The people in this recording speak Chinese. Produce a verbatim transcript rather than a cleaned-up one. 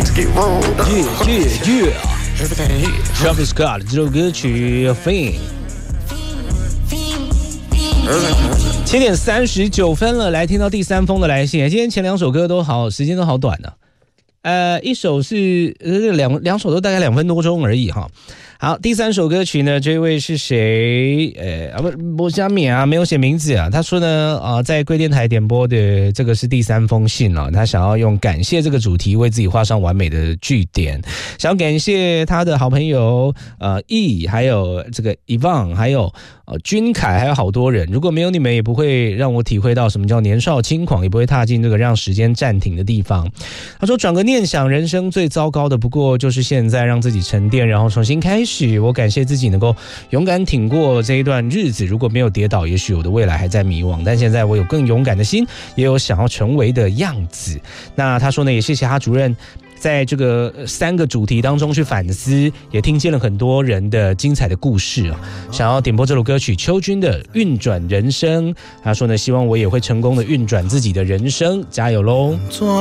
Yeah, yeah, yeah. Travis Scott 这首歌曲 Fame。七点三十九分了，来听到第三封的来信。今天前两首歌都好，时间都好短呢、啊。呃，一首是呃两两首都大概两分多钟而已哈。好，第三首歌曲呢，这位是谁？呃，啊不，波加米啊，没有写名字啊。他说呢，啊、呃，在贵电台点播的这个是第三封信啊，他想要用感谢这个主题为自己画上完美的句点，想要感谢他的好朋友呃 E， 还有这个 Ivan， 还有呃君凯，还有好多人。如果没有你们，也不会让我体会到什么叫年少轻狂，也不会踏进这个让时间暂停的地方。他说，转个念想，人生最糟糕的不过就是现在，让自己沉淀，然后重新开始。我感谢自己能够勇敢挺过这一段日子，如果没有跌倒，也许我的未来还在迷惘，但现在我有更勇敢的心，也有想要成为的样子。那他说呢，也谢谢哈主任在这个三个主题当中去反思，也听见了很多人的精彩的故事啊。想要点播这首歌曲邱军的《运转人生》，他说呢，希望我也会成功的运转自己的人生，加油喽！